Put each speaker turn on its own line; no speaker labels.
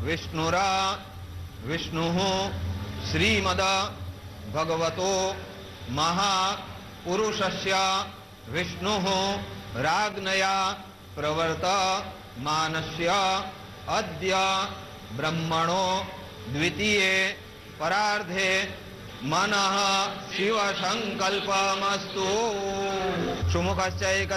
विष्णुरा विष्णुः श्रीमद भगवतो महापुरुषस्य विष्णुः राज्ञया प्रवर्तमानस्य अद्य ब्रह्मणो द्वितीये परार्धे मनः शिव संकल्पमस्तु। सुमुखश्च